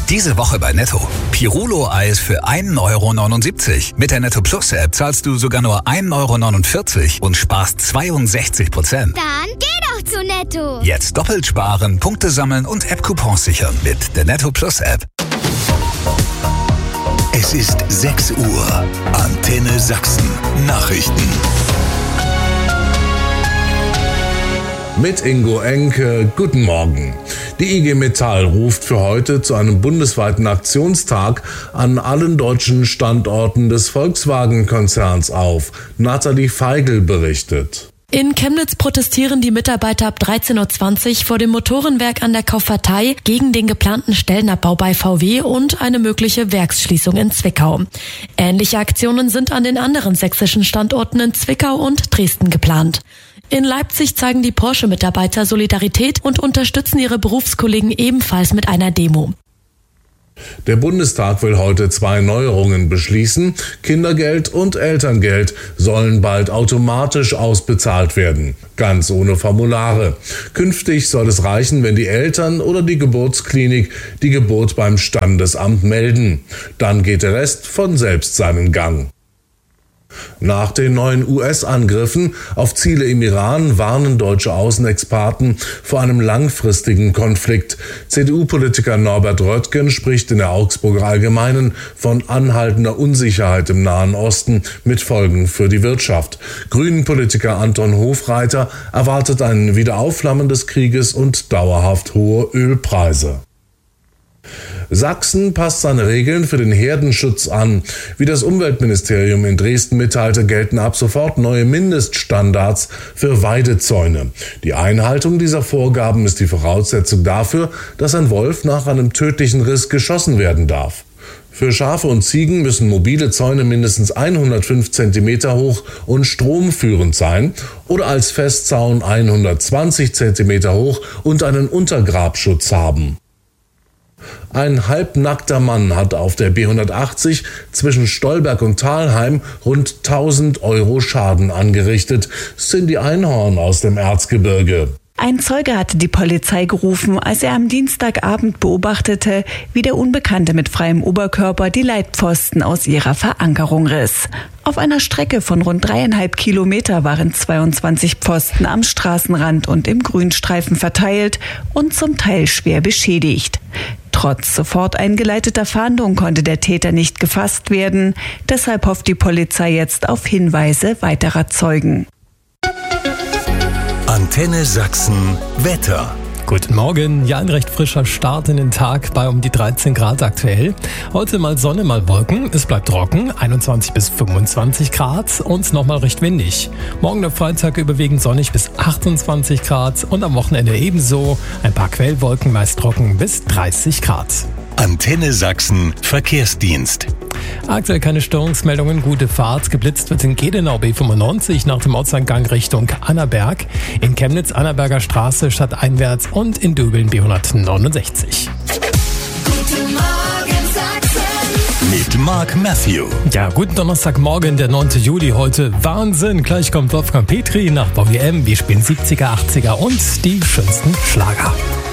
Diese Woche bei Netto. Pirulo-Eis für 1,79 €. Mit der Netto Plus App zahlst du sogar nur 1,49 € und sparst 62%. Dann geh doch zu Netto. Jetzt doppelt sparen, Punkte sammeln und App-Coupons sichern mit der Netto Plus App. Es ist 6 Uhr. Antenne Sachsen. Nachrichten. Mit Ingo Enke, guten Morgen. Die IG Metall ruft für heute zu einem bundesweiten Aktionstag an allen deutschen Standorten des Volkswagen-Konzerns auf. Nathalie Feigl berichtet. In Chemnitz protestieren die Mitarbeiter ab 13:20 Uhr vor dem Motorenwerk an der Kaufvertei gegen den geplanten Stellenabbau bei VW und eine mögliche Werksschließung in Zwickau. Ähnliche Aktionen sind an den anderen sächsischen Standorten in Zwickau und Dresden geplant. In Leipzig zeigen die Porsche-Mitarbeiter Solidarität und unterstützen ihre Berufskollegen ebenfalls mit einer Demo. Der Bundestag will heute 2 Neuerungen beschließen. Kindergeld und Elterngeld sollen bald automatisch ausbezahlt werden, ganz ohne Formulare. Künftig soll es reichen, wenn die Eltern oder die Geburtsklinik die Geburt beim Standesamt melden. Dann geht der Rest von selbst seinen Gang. Nach den neuen US-Angriffen auf Ziele im Iran warnen deutsche Außenexperten vor einem langfristigen Konflikt. CDU-Politiker Norbert Röttgen spricht in der Augsburger Allgemeinen von anhaltender Unsicherheit im Nahen Osten mit Folgen für die Wirtschaft. Grünen-Politiker Anton Hofreiter erwartet ein Wiederaufflammen des Krieges und dauerhaft hohe Ölpreise. Sachsen passt seine Regeln für den Herdenschutz an. Wie das Umweltministerium in Dresden mitteilte, gelten ab sofort neue Mindeststandards für Weidezäune. Die Einhaltung dieser Vorgaben ist die Voraussetzung dafür, dass ein Wolf nach einem tödlichen Riss geschossen werden darf. Für Schafe und Ziegen müssen mobile Zäune mindestens 105 cm hoch und stromführend sein oder als Festzaun 120 cm hoch und einen Untergrabschutz haben. Ein halbnackter Mann hat auf der B180 zwischen Stolberg und Thalheim rund 1.000 € Schaden angerichtet. Cindy Einhorn aus dem Erzgebirge. Ein Zeuge hatte die Polizei gerufen, als er am Dienstagabend beobachtete, wie der Unbekannte mit freiem Oberkörper die Leitpfosten aus ihrer Verankerung riss. Auf einer Strecke von rund 3,5 Kilometer waren 22 Pfosten am Straßenrand und im Grünstreifen verteilt und zum Teil schwer beschädigt. Trotz sofort eingeleiteter Fahndung konnte der Täter nicht gefasst werden. Deshalb hofft die Polizei jetzt auf Hinweise weiterer Zeugen. Antenne Sachsen Wetter. Guten Morgen, ja, ein recht frischer Start in den Tag bei um die 13 Grad aktuell. Heute mal Sonne, mal Wolken, es bleibt trocken, 21 bis 25 Grad und nochmal recht windig. Morgen der Freitag überwiegend sonnig bis 28 Grad und am Wochenende ebenso. Ein paar Quellwolken, meist trocken bis 30 Grad. Antenne Sachsen Verkehrsdienst. Aktuell keine Störungsmeldungen, gute Fahrt. Geblitzt wird in Gedenau B95 nach dem Ortseingang Richtung Annaberg. In Chemnitz Annaberger Straße stadteinwärts und in Döbeln B169. Guten Morgen Sachsen. Mit Mark Matthew. Ja, guten Donnerstagmorgen, der 9. Juli heute. Wahnsinn, gleich kommt Wolfgang Petri nach Bobby M. Wir spielen 70er, 80er und die schönsten Schlager.